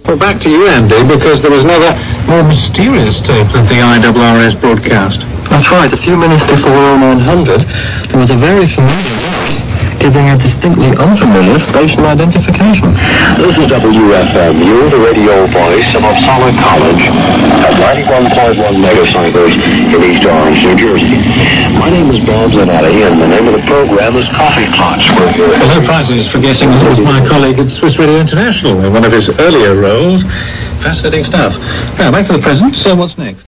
Well, back to you, Andy, because there was another more mysterious tape than the IRRS broadcast. That's right. A few minutes before 0900, there was a very familiar voice giving a distinctly unfamiliar station identification. This is WFMU, the radio voice of Uppsala College at 91.1 megacycles in East Orange, New Jersey. My name is Bob Zanetti, and the name of the program is Coffee Clutch. Well, no prizes for guessing it was my colleague at Swiss Radio International in one of his earlier roles. Fascinating stuff. Now, back to the present. So what's next?